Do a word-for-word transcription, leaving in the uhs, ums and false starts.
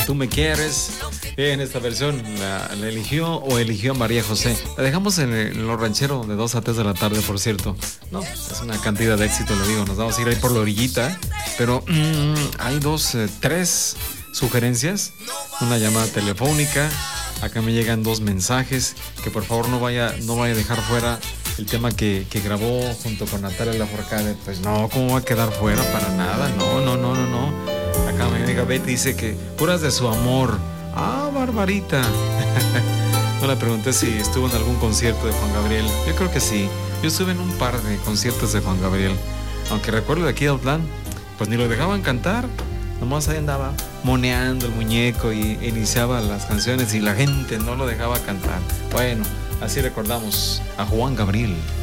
Tú me quieres. En esta versión la, la eligió o eligió María José. La dejamos en, el, en los rancheros de dos a tres de la tarde, por cierto. No, es una cantidad de éxito, lo digo. Nos vamos a ir ahí por la orillita. Pero mmm, hay dos, eh, tres sugerencias. Una llamada telefónica. Acá me llegan dos mensajes. Que por favor no vaya, no vaya a dejar fuera el tema que, que grabó junto con Natalia Lafourcade. Pues no, ¿cómo va a quedar fuera? Para nada. No, no, no, no, no. Acá mi amiga Betty dice que puras de su amor. Ah, Barbarita. No le pregunté si estuvo en algún concierto de Juan Gabriel. Yo creo que sí. Yo estuve en un par de conciertos de Juan Gabriel. Aunque recuerdo de aquí de Autlán, pues ni lo dejaban cantar. Nomás ahí andaba moneando el muñeco y iniciaba las canciones y la gente no lo dejaba cantar. Bueno, así recordamos a Juan Gabriel.